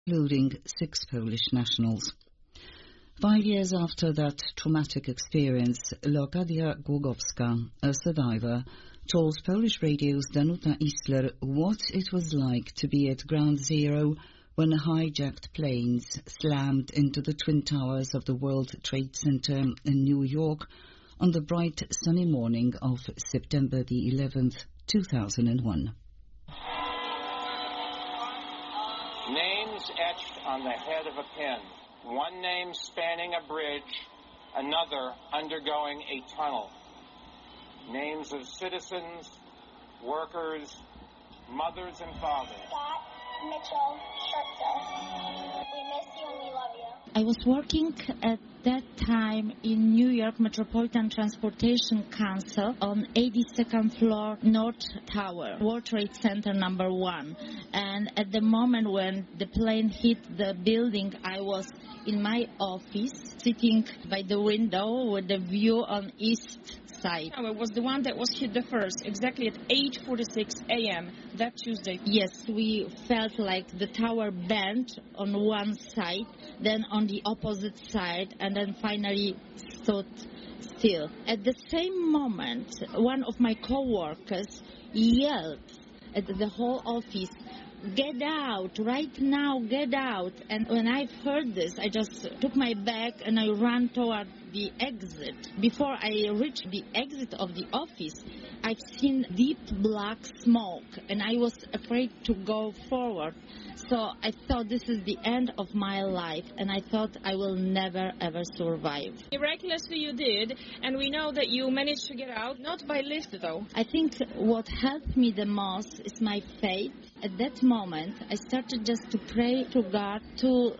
including 6 Polish nationals. 5 years after that traumatic experience, Leokadia Głogowska, a survivor, told Polish radio's Danuta Isler what it was like to be at Ground Zero when hijacked planes slammed into the Twin Towers of the World Trade Center in New York on the bright sunny morning of September the 11th, 2001. Names etched on the head of a pin. One name spanning a bridge, another undergoing a tunnel. Names of citizens, workers, mothers and fathers. Scott, Mitchell, Schertzer. We miss you and we love you. I was working at that time in New York Metropolitan Transportation Council on 82nd floor North Tower, World Trade Center number 1. And at the moment when the plane hit the building, I was in my office, sitting by the window with the view on east side. It was the one that was hit the first, exactly at 8:46 a.m. that Tuesday. Yes, we felt like the tower bent on one side, then on the opposite side, and then finally stood still. At the same moment, one of my co-workers yelled at the whole office, "Get out, right now, get out." And when I heard this, I just took my bag and I ran toward the exit. Before I reached the exit of the office, I've seen deep black smoke and I was afraid to go forward. So I thought this is the end of my life and I thought I will never ever survive. Miraculously you did, and we know that you managed to get out, not by lift though. I think what helped me the most is my faith. At that moment, I started just to pray to God to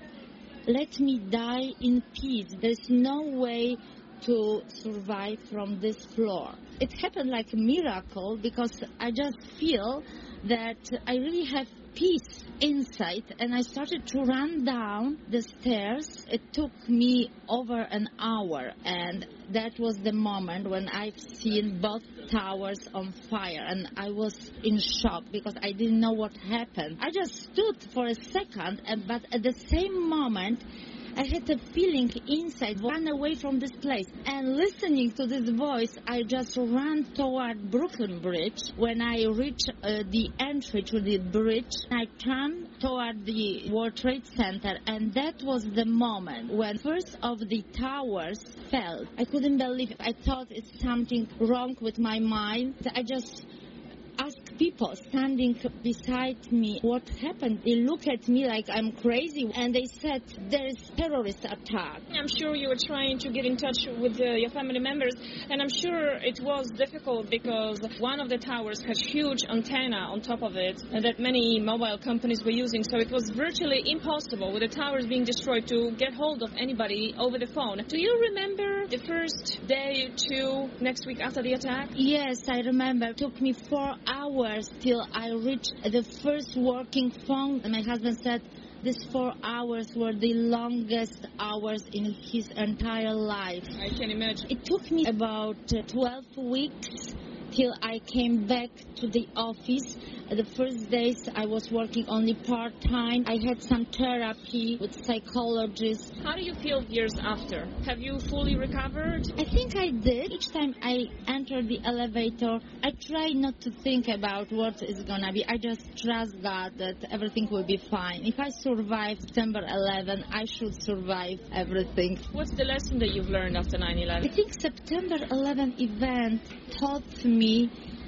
let me die in peace. There's no way to survive from this floor. It happened like a miracle because I just feel that I really have peace inside, and I started to run down the stairs. It took me over an hour, and that was the moment when I've seen both towers on fire, and I was in shock because I didn't know what happened. I just stood for a second, but at the same moment I had a feeling inside, run away from this place. And listening to this voice, I just ran toward Brooklyn Bridge. When I reached the entry to the bridge, I turned toward the World Trade Center, and that was the moment when first of the towers fell. I couldn't believe it. I thought it's something wrong with my mind. I just asked people standing beside me what happened. They look at me like I'm crazy, and they said there is terrorist attack. I'm sure you were trying to get in touch with your family members, and I'm sure it was difficult because one of the towers has huge antenna on top of it that many mobile companies were using, so it was virtually impossible with the towers being destroyed to get hold of anybody over the phone. Do you remember the first day or two next week after the attack? Yes, I remember. It took me 4 hours till I reached the first working phone. My husband said these 4 hours were the longest hours in his entire life. I can imagine. It took me about 12 weeks till I came back to the office. The first days I was working only part-time. I had some therapy with psychologists. How do you feel years after? Have you fully recovered? I think I did. Each time I enter the elevator, I try not to think about what is going to be. I just trust God that everything will be fine. If I survive September 11, I should survive everything. What's the lesson that you've learned after 9/11? I think September 11 event taught me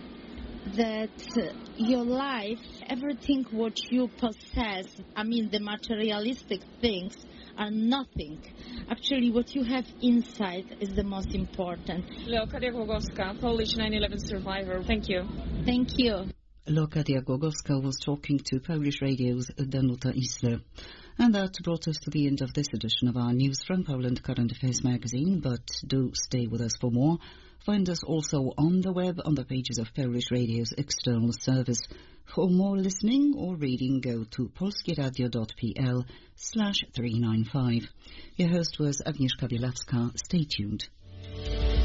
that your life, everything what you possess, I mean the materialistic things, are nothing. Actually, what you have inside is the most important. Leokadia Głogowska, Polish 9/11 survivor. Thank you. Thank you. Leokadia Głogowska was talking to Polish Radio's Danuta Isler. And that brought us to the end of this edition of our News from Poland Current Affairs magazine, but do stay with us for more. Find us also on the web on the pages of Polish Radio's external service. For more listening or reading, go to polskieradio.pl/395. Your host was Agnieszka Bielawska. Stay tuned.